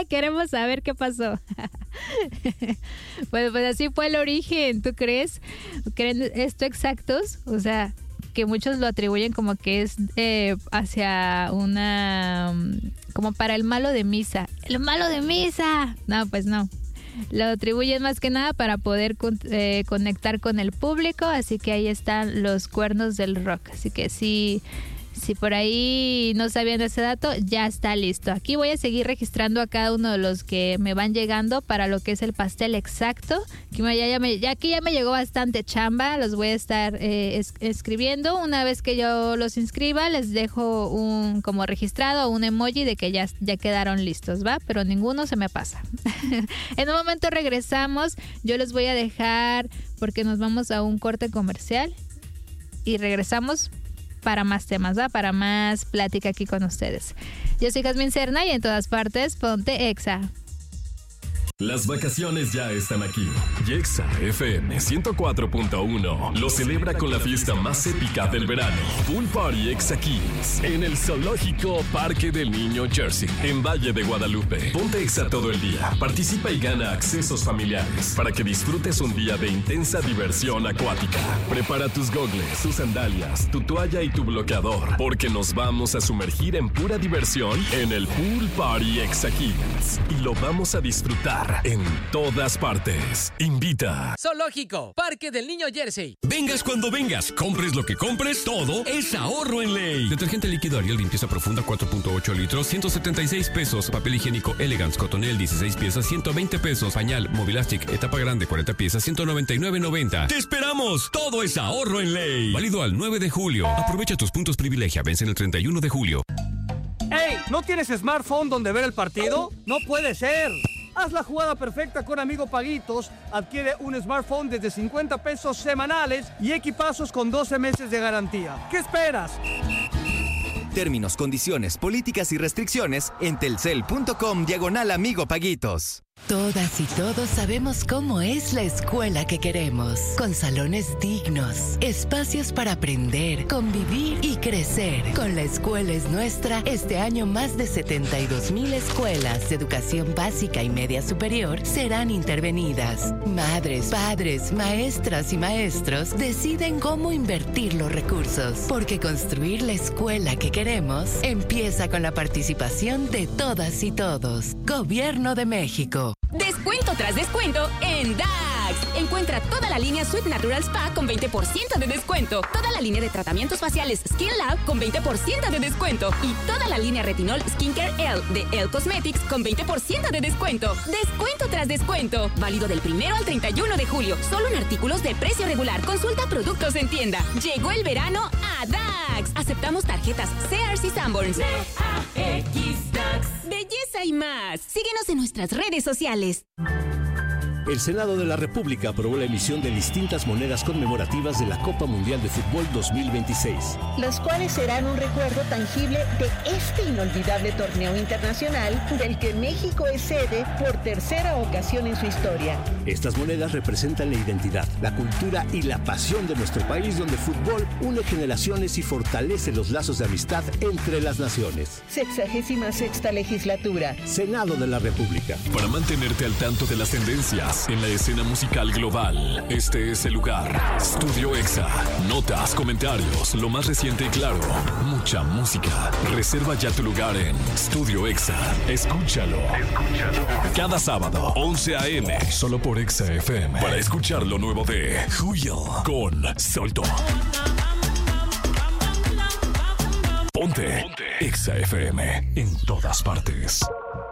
Queremos saber qué pasó. Bueno, pues así fue el origen, ¿tú crees? ¿Creen esto exactos? O sea, que muchos lo atribuyen como que es hacia una... como para el malo de misa. ¡El malo de misa! No, pues no. Lo atribuyen más que nada para poder conectar con el público, así que ahí están los cuernos del rock. Así que si por ahí no sabían ese dato, ya está listo. Aquí voy a seguir registrando a cada uno de los que me van llegando para lo que es el pastel exacto. Aquí ya me llegó bastante chamba, los voy a estar escribiendo. Una vez que yo los inscriba, les dejo un como registrado, un emoji de que ya quedaron listos, ¿va? Pero ninguno se me pasa. En un momento regresamos, yo les voy a dejar porque nos vamos a un corte comercial y regresamos para más temas, ¿va? Para más plática aquí con ustedes. Yo soy Jazmín Serna y en todas partes, ponte Exa. Las vacaciones ya están aquí. Y Exa FM 104.1 lo celebra con la fiesta más épica del verano. Pool Party Exa Kids en el Zoológico Parque del Niño Jersey, en Valle de Guadalupe. Ponte Exa todo el día. Participa y gana accesos familiares para que disfrutes un día de intensa diversión acuática. Prepara tus gogles, tus sandalias, tu toalla y tu bloqueador, porque nos vamos a sumergir en pura diversión en el Pool Party Exa Kids. Y lo vamos a disfrutar en todas partes. Invita. Zoológico, Parque del Niño Jersey. Vengas cuando vengas, compres lo que compres, todo es ahorro en ley. Detergente líquido Ariel limpieza profunda 4.8 litros, 176 pesos. Papel higiénico Elegance Cotonel 16 piezas, 120 pesos. Pañal Mobilastic etapa grande 40 piezas, 199.90. ¡Te esperamos! Todo es ahorro en ley. Válido al 9 de julio. Aprovecha tus puntos privilegia. Vencen el 31 de julio. ¡Ey! ¿No tienes smartphone donde ver el partido? ¡No puede ser! Haz la jugada perfecta con Amigo Paguitos. Adquiere un smartphone desde 50 pesos semanales y equipazos con 12 meses de garantía. ¿Qué esperas? Términos, condiciones, políticas y restricciones en telcel.com/Amigo Paguitos. Todas y todos sabemos cómo es la escuela que queremos, con salones dignos, espacios para aprender, convivir y crecer. Con La Escuela es Nuestra, este año más de 72,000 escuelas de educación básica y media superior serán intervenidas. Madres, padres, maestras y maestros deciden cómo invertir los recursos, porque construir la escuela que queremos empieza con la participación de todas y todos. Gobierno de México. Descuento tras descuento en DAX. Encuentra toda la línea Sweet Natural Spa con 20% de descuento. Toda la línea de tratamientos faciales Skin Lab con 20% de descuento. Y toda la línea Retinol Skincare L de Elle Cosmetics con 20% de descuento. Descuento tras descuento. Válido del 1 al 31 de julio. Solo en artículos de precio regular. Consulta productos en tienda. Llegó el verano a DAX. Aceptamos tarjetas Sears y Sanborns. DAX DAX. Belleza y más. Síguenos en nuestras redes sociales. El Senado de la República aprobó la emisión de distintas monedas conmemorativas de la Copa Mundial de Fútbol 2026. Los cuales serán un recuerdo tangible de este inolvidable torneo internacional del que México es sede por tercera ocasión en su historia. Estas monedas representan la identidad, la cultura y la pasión de nuestro país, donde el fútbol une generaciones y fortalece los lazos de amistad entre las naciones. 66ª legislatura. Senado de la República. Para mantenerte al tanto de las tendencias en la escena musical global, este es el lugar. Studio Exa. Notas, comentarios, lo más reciente y claro, mucha música. Reserva ya tu lugar en Studio Exa. Escúchalo. Cada sábado, 11 a.m. Solo por Exa FM. Para escuchar lo nuevo de Julio con Solto. Ponte Exa FM en todas partes.